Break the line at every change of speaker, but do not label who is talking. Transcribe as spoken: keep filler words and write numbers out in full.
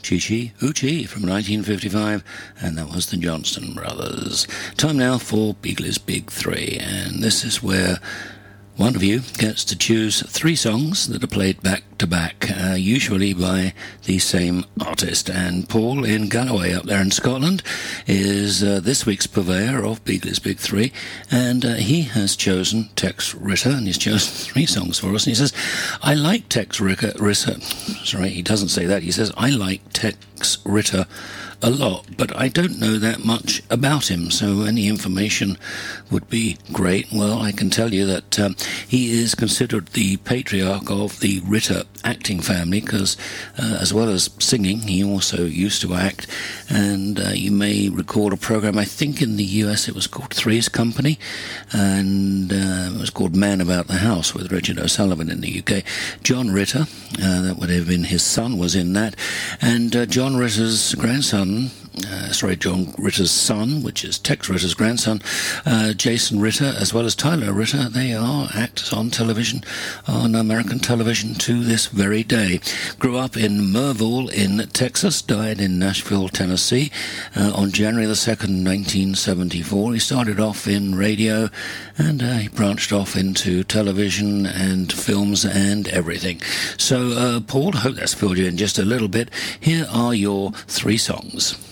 Chi Chi Uchi from nineteen fifty-five, and that was the Johnston Brothers. Time now for Beagles Big Three, and this is where one of you gets to choose three songs that are played back to back, uh, usually by the same artist. And Paul in Galloway up there in Scotland is uh, this week's purveyor of Beagles Big Three, and uh, he has chosen Tex Ritter, and he's chosen three songs for us. And he says, I like Tex Ritter, Ritter. Sorry, he doesn't say that. He says, I like Tex Ritter a lot, but I don't know that much about him, so any information would be great. Well, I can tell you that um, he is considered the patriarch of the Ritter acting family, because uh, as well as singing, he also used to act, and uh, you may recall a program, I think in the U S it was called Three's Company, and uh, it was called Man About the House with Richard O'Sullivan in the U K. John Ritter, uh, that would have been his son, was in that, and uh, John Ritter's grandson Uh, sorry, John Ritter's son, which is Tex Ritter's grandson, uh, Jason Ritter, as well as Tyler Ritter, they are actors on television, on American television to this very day. Grew up in Merville in Texas, died in Nashville, Tennessee, uh, on January the second, nineteen seventy-four. He started off in radio, and uh, he branched off into television and films and everything. So, uh, Paul, I hope that's filled you in just a little bit. Here are your three songs.